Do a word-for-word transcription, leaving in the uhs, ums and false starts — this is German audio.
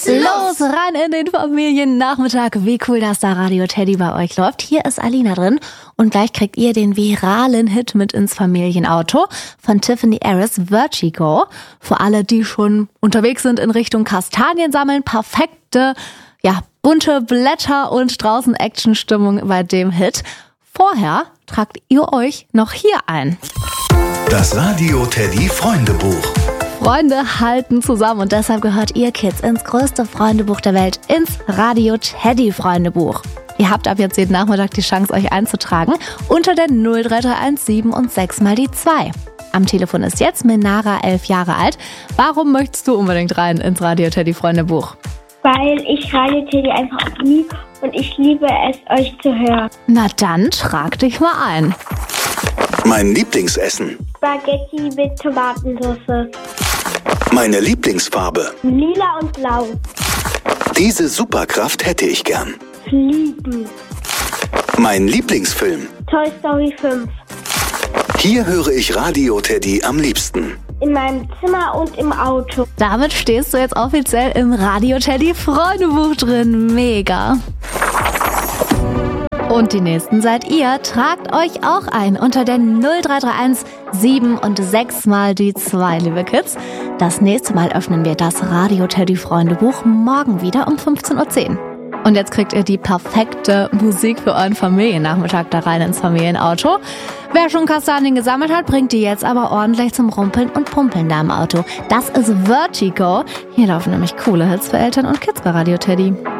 geht's los! Rein in den Familiennachmittag. Wie cool, dass da Radio Teddy bei euch läuft. Hier ist Alina drin und gleich kriegt ihr den viralen Hit mit ins Familienauto von Tiffany Harris, Vertigo. Für alle, die schon unterwegs sind in Richtung Kastanien sammeln, perfekte, ja, bunte Blätter und draußen Actionstimmung bei dem Hit. Vorher tragt ihr euch noch hier ein. Das Radio Teddy Freundebuch. Freunde halten zusammen und deshalb gehört ihr Kids ins größte Freundebuch der Welt, ins Radio Teddy Freundebuch. Ihr habt ab jetzt jeden Nachmittag die Chance, euch einzutragen unter der null drei drei eins sieben und sechs mal die zwei. Am Telefon ist jetzt Menara, elf Jahre alt. Warum möchtest du unbedingt rein ins Radio Teddy Freundebuch? Weil ich Radio Teddy einfach liebe und ich liebe es, euch zu hören. Na dann, trag dich mal ein. Mein Lieblingsessen. Spaghetti mit Tomatensauce. Meine Lieblingsfarbe. Lila und blau. Diese Superkraft hätte ich gern. Fliegen. Mein Lieblingsfilm. Toy Story fünf. Hier höre ich Radio Teddy am liebsten. In meinem Zimmer und im Auto. Damit stehst du jetzt offiziell im Radio Teddy Freundebuch drin. Mega. Und die nächsten seid ihr. Tragt euch auch ein unter der null drei drei eins sieben und sechs mal die zwei, liebe Kids. Das nächste Mal öffnen wir das Radio Teddy Freundebuch morgen wieder um fünfzehn Uhr zehn. Und jetzt kriegt ihr die perfekte Musik für euren Familiennachmittag da rein ins Familienauto. Wer schon Kastanien gesammelt hat, bringt die jetzt aber ordentlich zum Rumpeln und Pumpeln da im Auto. Das ist Vertigo. Hier laufen nämlich coole Hits für Eltern und Kids bei Radio Teddy.